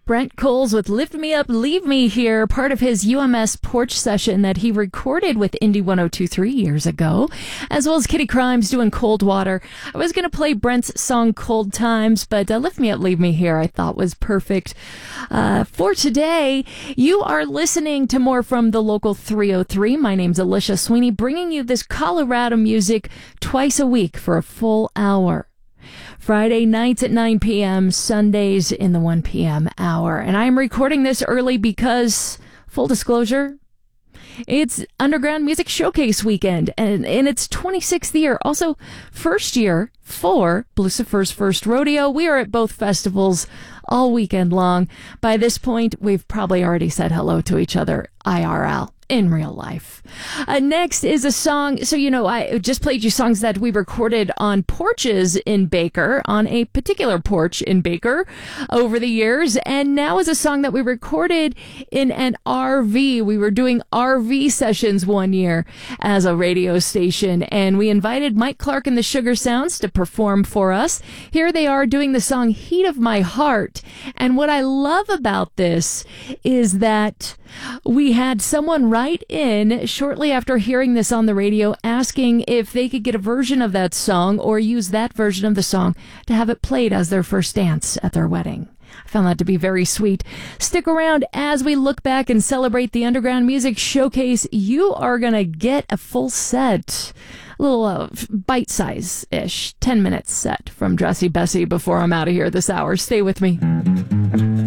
Brent Coles with Lift Me Up, Leave Me Here, part of his UMS porch session that he recorded with Indie 102.3 years ago, as well as Kitty Crimes doing Cold Water. I was going to play Brent's song Cold Times, but Lift Me Up, Leave Me Here I thought was perfect. For today, you are listening to more from the Local 303. My name's Alicia Sweeney, bringing you this Colorado music twice a week for a full hour. Friday nights at 9 p.m., Sundays in the 1 p.m. hour. And I'm recording this early because, full disclosure, it's Underground Music Showcase weekend, and in its 26th year, also first year for Lucifer's First Rodeo. We are at both festivals all weekend long. By this point, we've probably already said hello to each other IRL. In real life. Next is a song. So, I just played you songs that we recorded on porches in Baker, on a particular porch in Baker over the years. And now is a song that we recorded in an RV. We were doing RV sessions one year as a radio station, and we invited Mike Clark and the Sugar Sounds to perform for us. Here they are doing the song Heat of My Heart. And what I love about this is that we had someone write in shortly after hearing this on the radio asking if they could get a version of that song or use that version of the song to have it played as their first dance at their wedding. I found that to be very sweet. Stick around as we look back and celebrate the Underground Music Showcase. You are going to get a full set, a little bite-size-ish 10-minute set from Dressy Bessie before I'm out of here this hour. Stay with me.